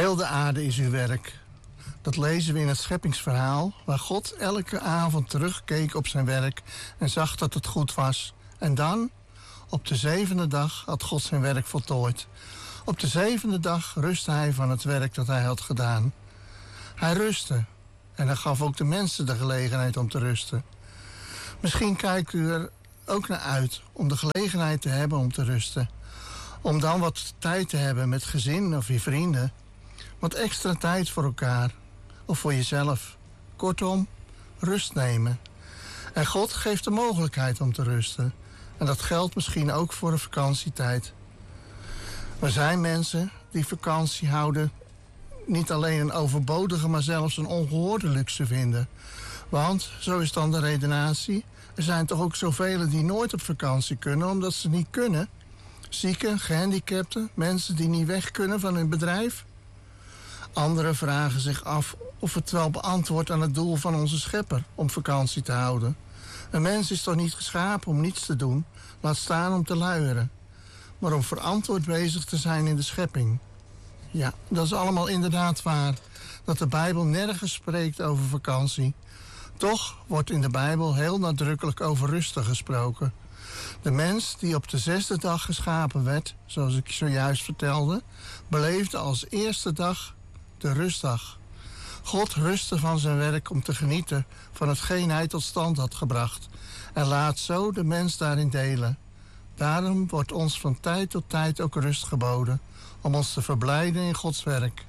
Heel de aarde is uw werk. Dat lezen we in het scheppingsverhaal, waar God elke avond terugkeek op zijn werk en zag dat het goed was. En dan, op de 7e dag, had God zijn werk voltooid. Op de 7e dag rustte hij van het werk dat hij had gedaan. Hij rustte en hij gaf ook de mensen de gelegenheid om te rusten. Misschien kijkt u er ook naar uit om de gelegenheid te hebben om te rusten. Om dan wat tijd te hebben met gezin of je vrienden. Wat extra tijd voor elkaar of voor jezelf. Kortom, rust nemen. En God geeft de mogelijkheid om te rusten. En dat geldt misschien ook voor een vakantietijd. Er zijn mensen die vakantie houden niet alleen een overbodige, maar zelfs een ongehoorde luxe vinden. Want, zo is dan de redenatie, er zijn toch ook zoveel die nooit op vakantie kunnen omdat ze niet kunnen. Zieken, gehandicapten, mensen die niet weg kunnen van hun bedrijf. Anderen vragen zich af of het wel beantwoordt aan het doel van onze schepper om vakantie te houden. Een mens is toch niet geschapen om niets te doen, laat staan om te luieren, maar om verantwoord bezig te zijn in de schepping. Ja, dat is allemaal inderdaad waar, dat de Bijbel nergens spreekt over vakantie. Toch wordt in de Bijbel heel nadrukkelijk over rusten gesproken. De mens die op de 6e dag geschapen werd, zoals ik zojuist vertelde, beleefde als eerste dag de rustdag. God rustte van zijn werk om te genieten van hetgeen hij tot stand had gebracht en laat zo de mens daarin delen. Daarom wordt ons van tijd tot tijd ook rust geboden om ons te verblijden in Gods werk.